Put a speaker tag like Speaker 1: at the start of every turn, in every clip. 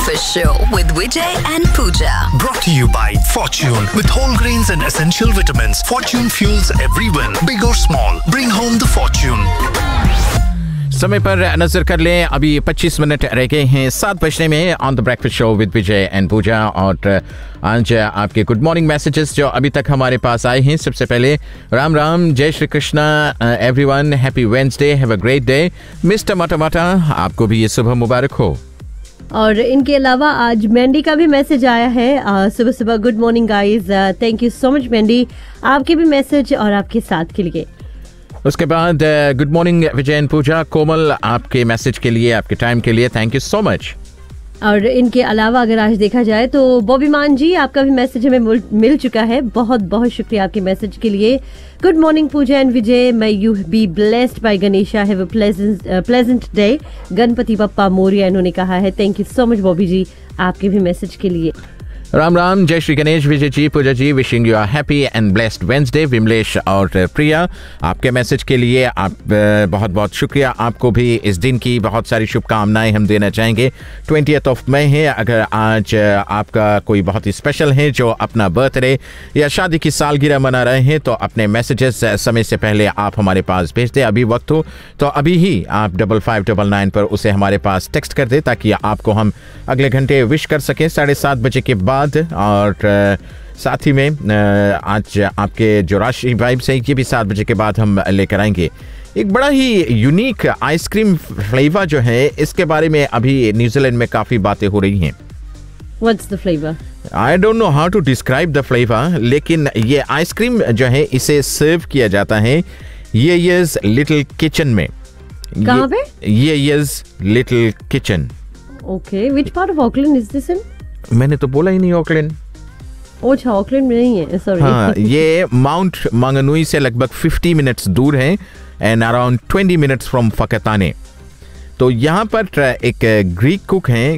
Speaker 1: Breakfast Show with Vijay and Pooja.
Speaker 2: Brought to you by Fortune. With whole grains and essential vitamins, Fortune fuels every win. Big or small, bring home the fortune.
Speaker 3: समय पर नजर कर लें, अभी 25 minute रह गए हैं 7 बजने में on the breakfast show with Vijay and पूजा। और आज आपके गुड मॉर्निंग मैसेजेस जो अभी तक हमारे पास आए हैं। सबसे पहले राम राम, जय Shri Krishna everyone, happy Wednesday, have a great day. Mister मटामाटा, आपको भी ये सुबह मुबारक हो।
Speaker 4: और इनके अलावा आज मैंडी का भी मैसेज आया है सुबह सुबह। Good morning guys, thank you so much Mandy, आपके भी मैसेज और आपके साथ के लिए।
Speaker 3: उसके बाद गुड मॉर्निंग विजय एंड पूजा, कोमल आपके मैसेज के लिए, आपके टाइम के लिए थैंक यू सो मच।
Speaker 4: और इनके अलावा अगर आज देखा जाए तो बॉबी मान जी, आपका भी मैसेज हमें मिल चुका है। बहुत बहुत शुक्रिया आपके मैसेज के लिए। Good morning Puja and Vijay, may you be blessed bye Ganesha, have a pleasant day, Ganpati Bappa Moriya इन्होंने कहा है। Thank you so much Bobby जी आपके भी मैसेज के लिए।
Speaker 3: राम राम, जय श्री गणेश, विजय जी, पूजा जी, wishing you a happy and blessed Wednesday. Vimlesh और प्रिया आपके मैसेज के लिए आप बहुत बहुत शुक्रिया। आपको भी इस दिन की बहुत सारी शुभकामनाएं हम देना चाहेंगे। 20th ऑफ मई है। अगर आज आपका कोई बहुत ही स्पेशल है जो अपना बर्थडे या शादी की सालगिरह मना रहे हैं तो अपने मैसेजेस समय से पहले आप हमारे पास भेज दें। अभी वक्त हो तो अभी ही आप 5599 पर उसे हमारे पास टेक्स्ट कर दें ताकि आपको हम अगले घंटे विश कर सकें 7:30 बजे के बाद। और साथ ही में आज आपके जो राशि वाइब्स हैं ये भी 7 बजे के बाद हम लेकर आएंगे। एक बड़ा ही यूनिक आइसक्रीम फ्लेवर जो है, इसके बारे में अभी न्यूजीलैंड में काफ़ी बातें हो रही हैं।
Speaker 4: What's the flavor?
Speaker 3: I don't know how to describe the flavor, लेकिन ये आइसक्रीम जो है इसे सर्व किया जाता है ये लिटिल किचन में।
Speaker 4: कहाँ पे?
Speaker 3: ये little kitchen.
Speaker 4: Okay, which part of Auckland is this in?
Speaker 3: मैंने तो बोला ही नहीं ऑकलैंड।
Speaker 4: अच्छा, ऑकलैंड में नहीं है, सॉरी।
Speaker 3: हाँ, ये माउंट मांगनुई से लगभग 50 मिनट्स दूर है एंड अराउंड 20 मिनट्स फ्रॉम फकताने। तो यहाँ पर एक ग्रीक कुक हैं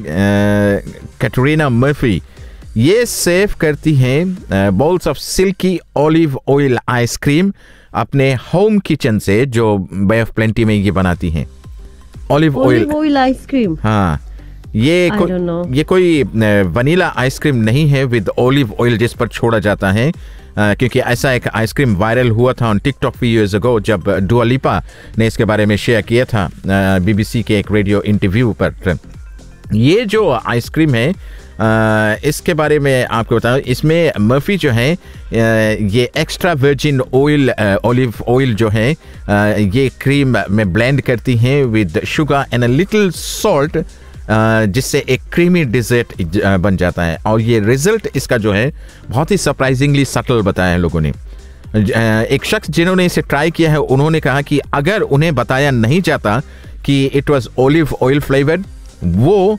Speaker 3: कैटरीना मर्फी, ये सेव करती हैं balls of silkie olive oil ice cream अपने होम किचन से, जो बे ऑफ प्लेंटी में ये बनाती हैं। Olive oil
Speaker 4: ice cream.
Speaker 3: हाँ, ये कोई वनीला आइसक्रीम नहीं है विद ऑलिव ऑयल जिस पर छोड़ा जाता है, क्योंकि ऐसा एक आइसक्रीम वायरल हुआ था on TikTok few years ago जब डुआ लिपा ने इसके बारे में शेयर किया था बीबीसी के एक रेडियो इंटरव्यू पर। ये जो आइसक्रीम है इसके बारे में आपको बताऊं, इसमें मर्फी जो है ये extra virgin oil olive oil जो है ये क्रीम में ब्लेंड करती हैं with sugar and a little salt, जिससे एक क्रीमी डिजर्ट बन जाता है। और ये रिजल्ट इसका जो है बहुत ही सरप्राइजिंगली सटल बताया है लोगों ने। एक शख्स जिन्होंने इसे ट्राई किया है उन्होंने कहा कि अगर उन्हें बताया नहीं जाता कि it was olive oil flavoured, वो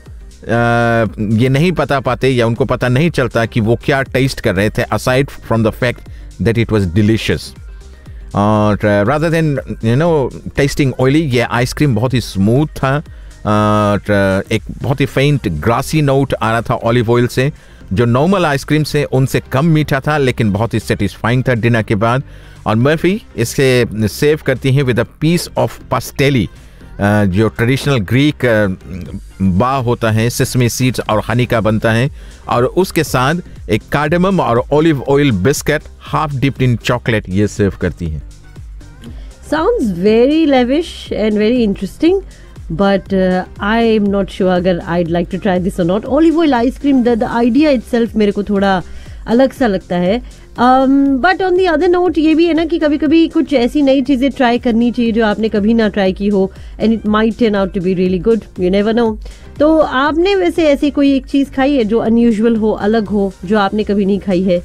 Speaker 3: ये नहीं बता पाते या उनको पता नहीं चलता कि वो क्या टेस्ट कर रहे थे, aside from the fact that it was delicious. और रादर देन टेस्टिंग ऑयली, ये आइसक्रीम बहुत ही स्मूथ था और एक बहुत ही फेंट ग्रासी नोट आ रहा था ऑलिव ऑयल से, जो नॉर्मल आइसक्रीम से उनसे कम मीठा था लेकिन बहुत ही सेटिस्फाइंग था डिनर के बाद। और मर्फी इसे सेव करती हैं विद अ पीस ऑफ पास्टेली, जो ट्रेडिशनल ग्रीक बा होता है, सेसमी सीड्स और हनी का बनता है, और उसके साथ एक कार्डेमम और olive oil biscuit half dipped in chocolate ये सर्व करती हैं।
Speaker 4: Sounds very lavish and very interesting. But I am not sure अगर I'd like to try this or not. Olive oil ice cream, the idea itself मेरे को थोड़ा अलग सा लगता है। But on the other note ये भी है ना कि कभी कभी कुछ ऐसी नई चीज़ें ट्राई करनी चाहिए जो आपने कभी ना ट्राई की हो, and it might turn out to be really good. You never know. तो आपने वैसे ऐसी कोई एक चीज़ खाई है जो अनयूजुअल हो, अलग हो, जो आपने कभी नहीं खाई है?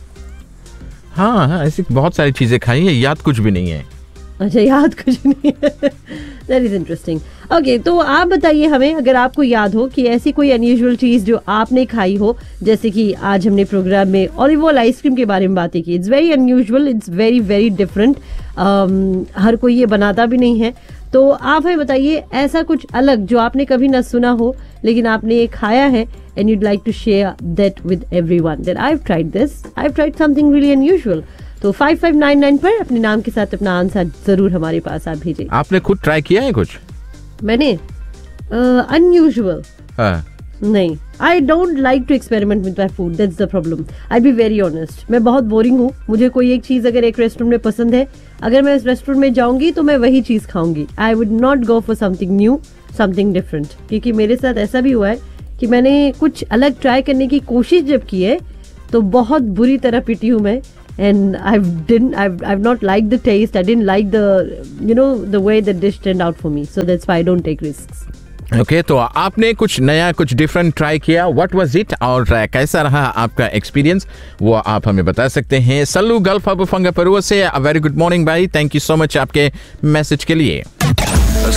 Speaker 3: हाँ, ऐसी बहुत सारी चीज़ें खाई है, याद कुछ भी नहीं है।
Speaker 4: अच्छा, याद कुछ नहीं है। That is interesting. ओके, तो आप बताइए हमें, अगर आपको याद हो कि ऐसी कोई अनयूजुअल चीज़ जो आपने खाई हो, जैसे कि आज हमने प्रोग्राम में ऑलिव ऑयल आइसक्रीम के बारे में बातें की। It's very unusual, it's very very different, हर कोई ये बनाता भी नहीं है। तो आप हमें बताइए ऐसा कुछ अलग जो आपने कभी ना सुना हो लेकिन आपने ये खाया है and you'd like to share that with everyone that I've tried this, I've tried something really unusual. तो 5599 पर अपने नाम के साथ अपना आंसर जरूर हमारे पास आप भेजिए।
Speaker 3: आपने खुद ट्राई किया है कुछ?
Speaker 4: मैंने अनयूजुअल नहीं, I don't like to experiment with my food, that's the problem. I be very honest, मैं बहुत बोरिंग हूँ। मुझे कोई एक चीज़ अगर एक रेस्टोरेंट में पसंद है, अगर मैं इस रेस्टोरेंट में जाऊंगी तो मैं वही चीज़ खाऊंगी। I would not go for something new, something different. क्योंकि मेरे साथ ऐसा भी हुआ है कि मैंने कुछ अलग ट्राई करने की कोशिश जब की है तो बहुत बुरी तरह पिटी हूँ मैं। And I've not liked the taste. I didn't like the way the dish turned out for me. So that's why I don't take risks.
Speaker 3: Okay, तो आपने कुछ नया, कुछ डिफरेंट ट्राई किया. What was it? और कैसा रहा आपका एक्सपीरियंस, वो आप हमें बता सकते हैं. सल्लू गल्फ अबू फंगा परुआ से वेरी गुड मॉर्निंग भाई. थैंक यू सो मच आपके मैसेज के लिए.